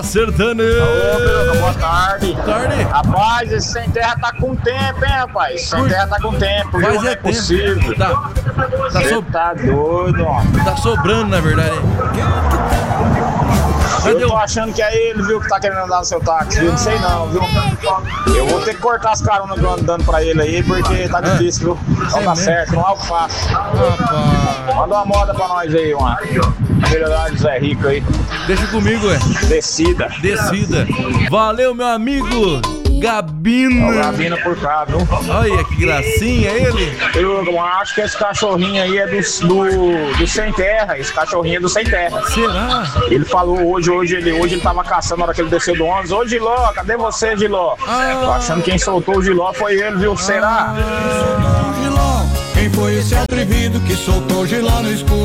Sertanejo. Ô, Biruba, boa tarde. Boa tarde. Rapaz, esse sem terra tá com tempo, hein, rapaz? Sem terra tá com tempo, viu? Mas Não é tempo. possível. Tá Você tá doido, ó. Tá sobrando, na verdade. Eu Cadê tô o... achando que é ele, viu, que tá querendo andar no seu táxi, viu? Não sei não, viu? Eu vou ter que cortar as caronas que eu ando dando pra ele aí, porque tá difícil, viu? Não É dá mesmo? certo, não é o que faço. Rapaz. Manda uma moda pra nós aí, uma melhorada de Zé Rico aí. Deixa comigo, Descida. Descida. Valeu, meu amigo Gabino. Gravina por cá, viu? Olha que gracinha ele. Eu acho que esse cachorrinho aí é do Sem Terra. Esse cachorrinho é do Sem Terra. Será? Ele falou hoje ele tava caçando na hora que ele desceu do ônibus. Ô Giló, cadê você, Giló? Tô achando que quem soltou o Giló foi ele, viu? Será? Giló, quem foi esse atrevido que soltou Giló no escuro?